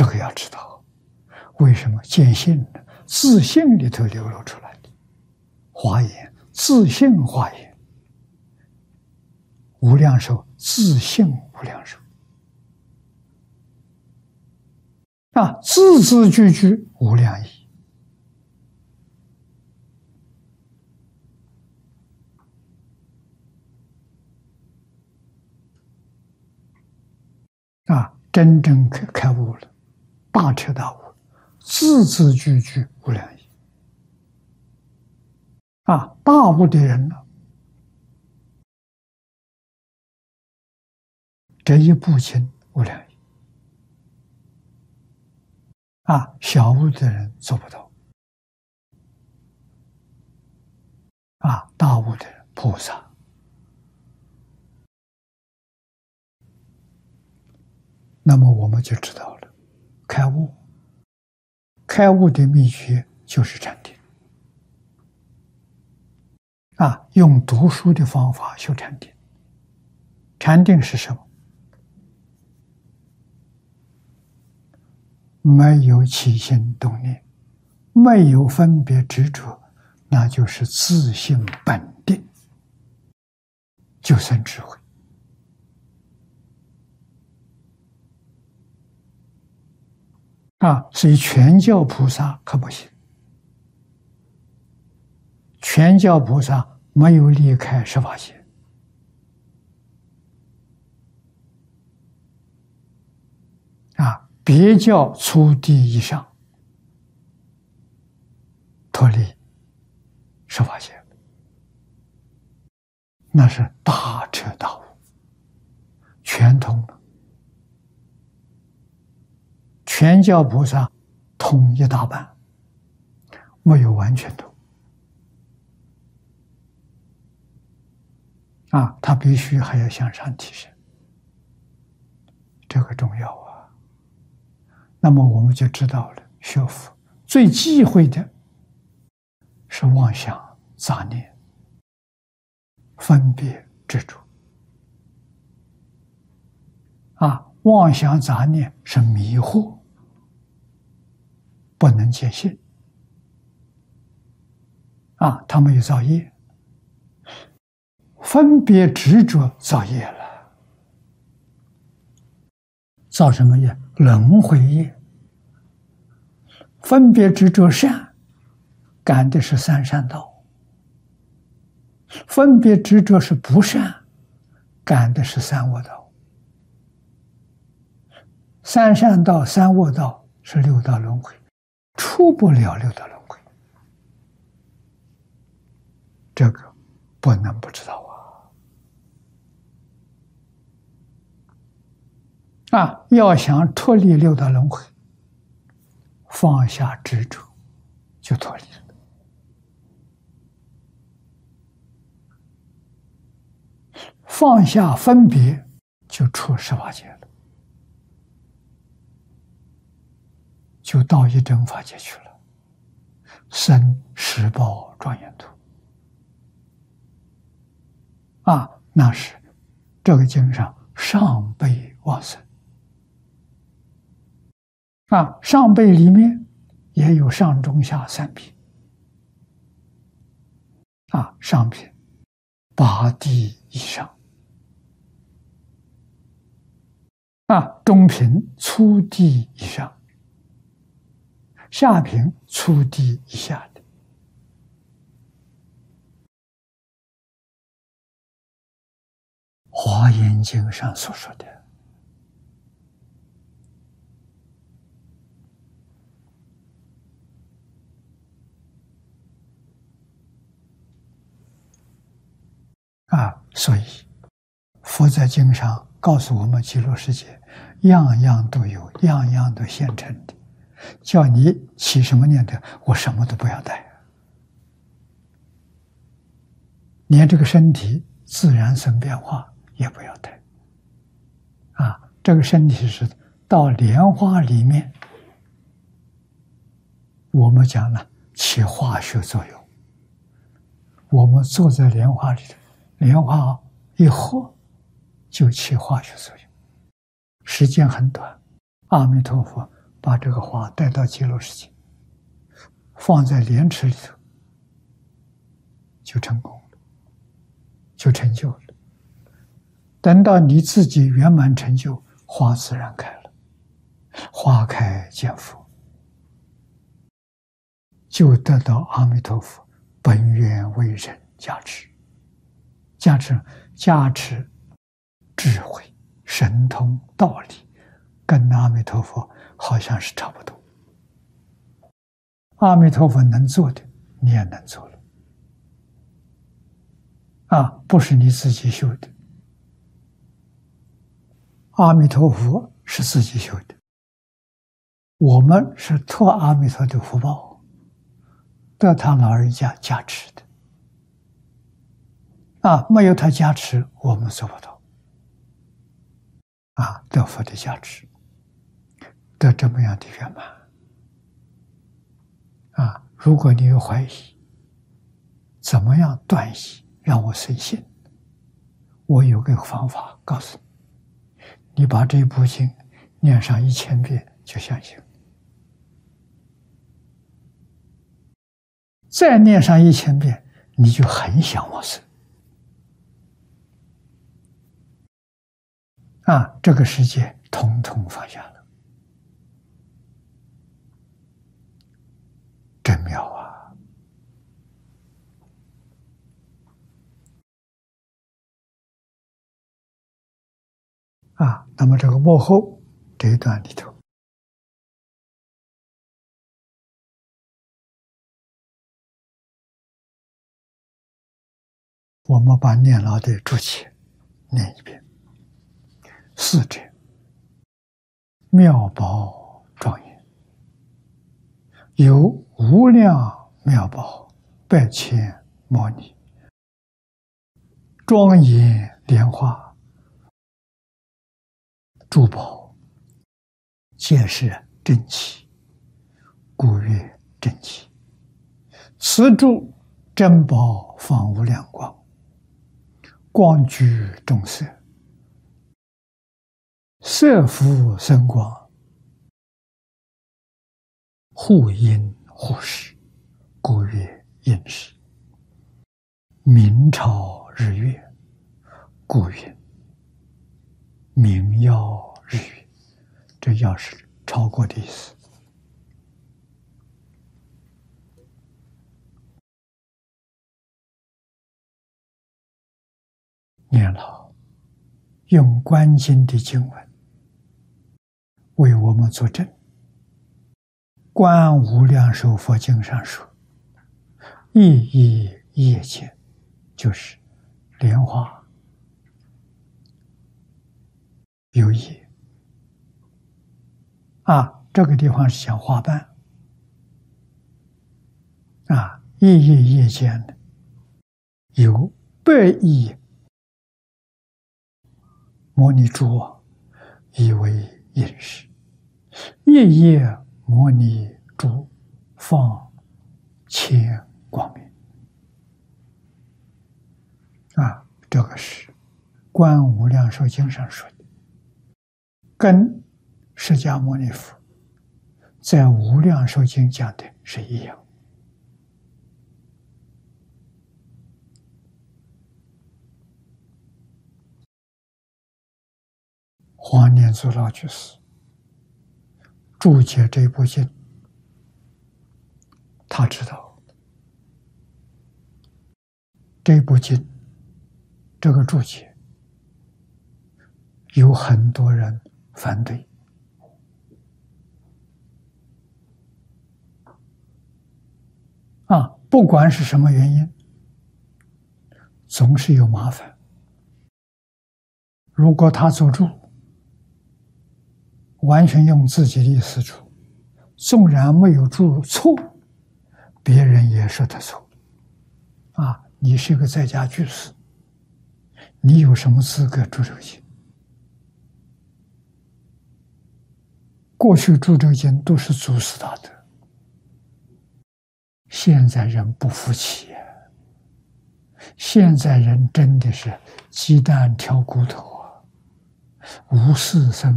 个要知道，为什么见性呢？自性里头流露出来的华严，自性华严，无量寿，自性无量寿。字字句句无量义。真正开悟了，大彻大悟，字字句句无量义。大悟的人呢，这一部经无量义。小悟的人做不到。大悟的人，菩萨。那么我们就知道了，开悟的秘诀就是禅定。用读书的方法修禅定。禅定是什么？没有起心动念，没有分别执着，那就是自性本定，就生智慧。所以全教菩萨可不行。全教菩萨没有离开十法界。别教初地以上脱离十法界，那是大彻大悟，全通了。全教菩萨通一大半，没有完全通。他必须还要向上提升，这个重要啊。那么我们就知道了，学佛最忌讳的是妄想、杂念、分别、执着。妄想、杂念是迷惑，不能见性。他没有造业。分别执着造业了，造什么业？轮回业。分别执着善，感的是三善道；分别执着是不善，感的是三恶道。三善道、三恶道是六道轮回，出不了六道轮回。这个不能不知道要想脱离六道轮回，放下执着就脱离了。放下分别就出十法界了，就到一真法界去了，生十报庄严土。那是这个经上上辈往生。上辈里面也有上中下三品。上品八地以上。中品初地以上。下品初地以下的。华严经上所说的。所以佛在经上告诉我们，极乐世界样样都有，样样都现成的，叫你起什么念头，我什么都不要带，连这个身体自然生变化也不要带。这个身体是到莲花里面，我们讲了起化学作用，我们坐在莲花里头，莲花一合就起化学作用，时间很短。阿弥陀佛把这个花带到极乐世界，放在莲池里头，就成功了，就成就了。等到你自己圆满成就，花自然开了，花开见佛，就得到阿弥陀佛本愿为人加持，加持智慧、神通、道理，跟阿弥陀佛好像是差不多。阿弥陀佛能做的，你也能做了，不是你自己修的。阿弥陀佛是自己修的，我们是托阿弥陀的福报，得他老人家加持的。没有他加持，我们做不到。得佛的加持，得这么样的圆满。如果你有怀疑，怎么样断疑，让我随信？我有个方法告诉你。你把这部经念上1000遍就相信，再念上1000遍，你就很想往生。这个世界统统放下了，真妙那么这个幕后这一段里头，我们把念老的注解念一遍。四者，妙宝庄严，有无量妙宝百千摩尼，庄严莲花，诸宝皆是真气，故曰真气。此诸珍宝放无量光，光居众色，色福生光，互因互视，故曰应视。明朝日月，故云明耀日月。这耀是超过的意思。念老用观经的经文为我们作证。观无量寿佛经上说，意义业见，就是莲花有业这个地方是讲花瓣意义业见的有100亿摩尼珠以为应视，一叶摩尼珠放千光明这个是观无量寿经上说的，跟释迦牟尼佛在无量寿经讲的是一样。黄念祖老居士注解这部经，他知道这部经这个注解有很多人反对不管是什么原因，总是有麻烦。如果他做注完全用自己的意思注，纵然没有注错，别人也说他错你是个在家居士，你有什么资格注这个经？过去注这个经都是祖师大德，现在人不服气现在人真的是鸡蛋挑骨头无事生